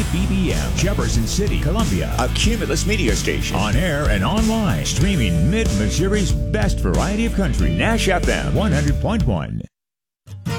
KBBM, Jefferson City, Columbia. A Cumulus media station. On air and online. Streaming Mid-Missouri's best variety of country. Nash FM 100.1.